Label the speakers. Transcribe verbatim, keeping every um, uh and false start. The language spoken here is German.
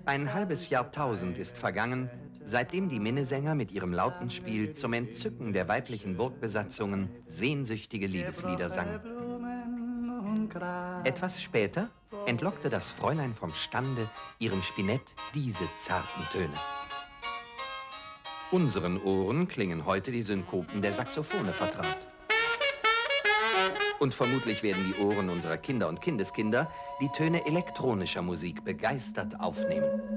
Speaker 1: Ein halbes Jahrtausend ist vergangen, seitdem die Minnesänger mit ihrem Lautenspiel zum Entzücken der weiblichen Burgbesatzungen sehnsüchtige Liebeslieder sangen. Etwas später entlockte das Fräulein vom Stande ihrem Spinett diese zarten Töne. Unseren Ohren klingen heute die Synkopen der Saxophone vertraut. Und vermutlich werden die Ohren unserer Kinder und Kindeskinder die Töne elektronischer Musik begeistert aufnehmen.